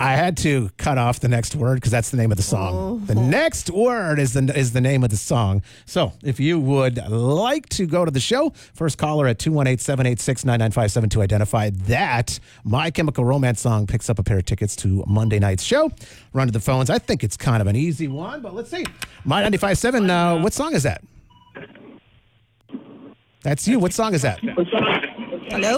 I had to cut off the next word because that's the name of the song. Oh. The next word is the name of the song. So if you would like to go to the show, first caller at 218-786-9957 to identify that My Chemical Romance song picks up a pair of tickets to Monday night's show. Run to the phones. I think it's kind of an easy one, but let's see. My 95.7, what song is that? That's you. What song is that? Hello?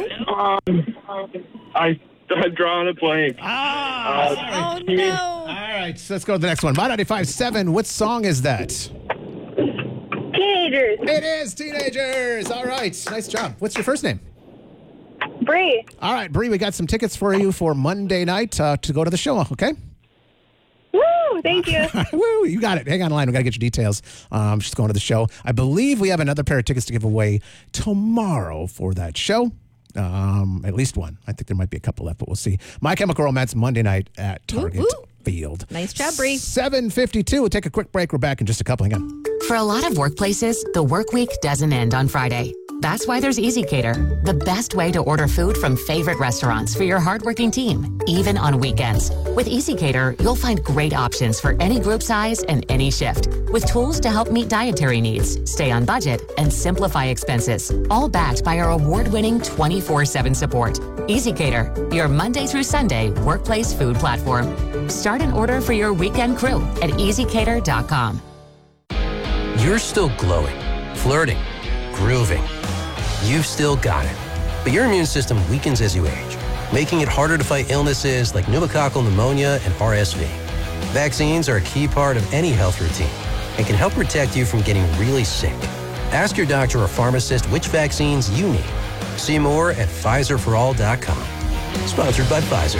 I'm drawing a blank. Oh, no. All right, so let's go to the next one. My 95.7, what song is that? Teenagers. It is Teenagers. All right, nice job. What's your first name? Bree. All right, Bree, we got some tickets for you for Monday night to go to the show, okay? Woo! Thank you. Woo, you got it. Hang on the line. We got to get your details. She's going to the show. I believe we have another pair of tickets to give away tomorrow for that show. At least one. I think there might be a couple left, but we'll see. My Chemical Romance Monday night at Target Field. Nice job, Bree. 7:52. We'll take a quick break. We're back in just a couple. Hang on. For a lot of workplaces, the work week doesn't end on Friday. That's why there's EasyCater, the best way to order food from favorite restaurants for your hardworking team, even on weekends. With EasyCater, you'll find great options for any group size and any shift, with tools to help meet dietary needs, stay on budget, and simplify expenses, all backed by our award-winning 24/7 support. EasyCater, your Monday through Sunday workplace food platform. Start an order for your weekend crew at easycater.com. You're still glowing, flirting, grooving. You've still got it. But your immune system weakens as you age, making it harder to fight illnesses like pneumococcal pneumonia and RSV. Vaccines are a key part of any health routine and can help protect you from getting really sick. Ask your doctor or pharmacist which vaccines you need. See more at PfizerForAll.com. Sponsored by Pfizer.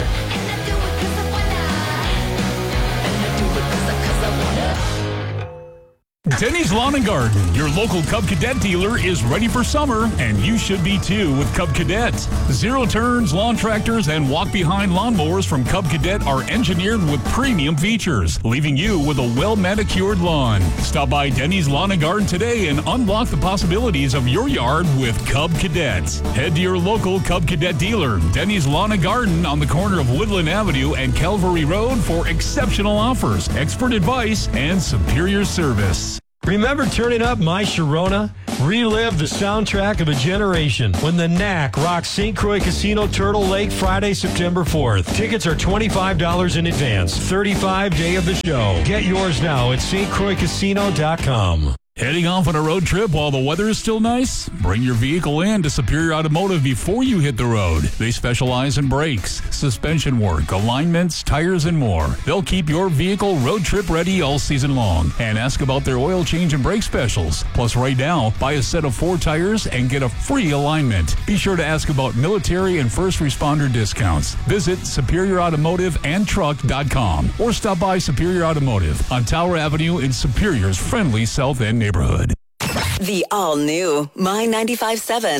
Denny's Lawn and Garden, your local Cub Cadet dealer, is ready for summer, and you should be too with Cub Cadet. Zero turns, lawn tractors, and walk-behind lawnmowers from Cub Cadet are engineered with premium features, leaving you with a well-manicured lawn. Stop by Denny's Lawn and Garden today and unlock the possibilities of your yard with Cub Cadet. Head to your local Cub Cadet dealer, Denny's Lawn and Garden on the corner of Woodland Avenue and Calvary Road for exceptional offers, expert advice, and superior service. Remember turning up My Sharona? Relive the soundtrack of a generation when the Knack rocks St. Croix Casino Turtle Lake Friday, September 4th. Tickets are $25 in advance. 35 day of the show. Get yours now at stcroixcasino.com. Heading off on a road trip while the weather is still nice? Bring your vehicle in to Superior Automotive before you hit the road. They specialize in brakes, suspension work, alignments, tires, and more. They'll keep your vehicle road trip ready all season long. And ask about their oil change and brake specials. Plus, right now, buy a set of 4 tires and get a free alignment. Be sure to ask about military and first responder discounts. Visit SuperiorAutomotiveandTruck.com or stop by Superior Automotive on Tower Avenue in Superior's friendly South End neighborhood. The all-new My 95.7.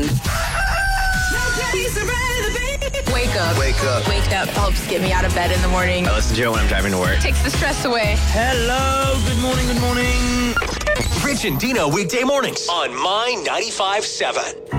Wake up. Wake up. Wake up helps get me out of bed in the morning. I listen to it when I'm driving to work. Takes the stress away. Hello. Good morning. Good morning. Rich and Dino weekday mornings on My 95.7.